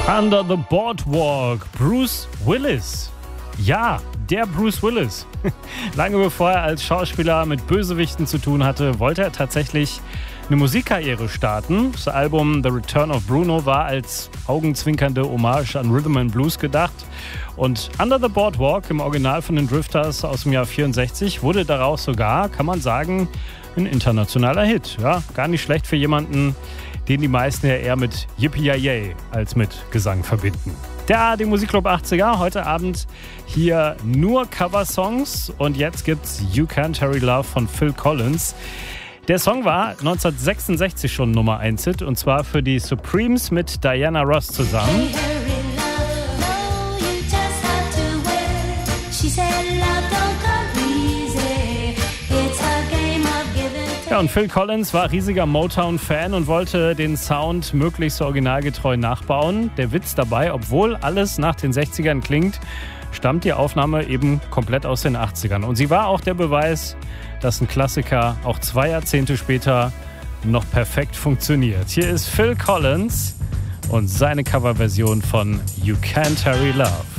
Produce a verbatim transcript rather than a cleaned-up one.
Under the Boardwalk, Bruce Willis. Ja, der Bruce Willis. Lange bevor er als Schauspieler mit Bösewichten zu tun hatte, wollte er tatsächlich eine Musikkarriere starten. Das Album The Return of Bruno war als augenzwinkernde Hommage an Rhythm and Blues gedacht. Und Under the Boardwalk, im Original von den Drifters aus dem Jahr vierundsechzig, wurde daraus sogar, kann man sagen, ein internationaler Hit. Ja, gar nicht schlecht für jemanden, den die meisten ja eher mit Yippie-Yay als mit Gesang verbinden. Der A R D Musikclub achtziger, heute Abend hier nur Coversongs und jetzt gibt's You Can't Hurry Love von Phil Collins. Der Song war neunzehnhundertsechsundsechzig schon Nummer eins Hit und zwar für die Supremes mit Diana Ross zusammen. Ja, und Phil Collins war riesiger Motown-Fan und wollte den Sound möglichst originalgetreu nachbauen. Der Witz dabei, obwohl alles nach den sechzigern klingt, stammt die Aufnahme eben komplett aus den achtzigern. Und sie war auch der Beweis, dass ein Klassiker auch zwei Jahrzehnte später noch perfekt funktioniert. Hier ist Phil Collins und seine Coverversion von You Can't Hurry Love.